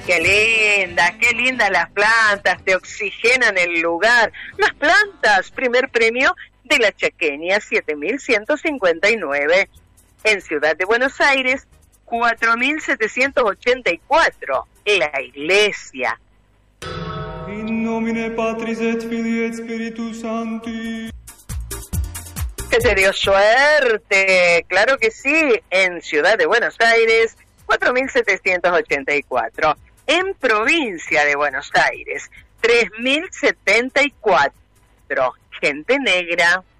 Qué lindas las plantas, te oxigenan el lugar. Las plantas, primer premio de la Chaqueña, 7.159. En Ciudad de Buenos Aires, 4.784. La iglesia. In nomine Patris et Filii et Spiritus Sancti. Que te dio suerte, claro que sí, en Ciudad de Buenos Aires, 4.784. En Provincia de Buenos Aires, 3.074. Gente negra.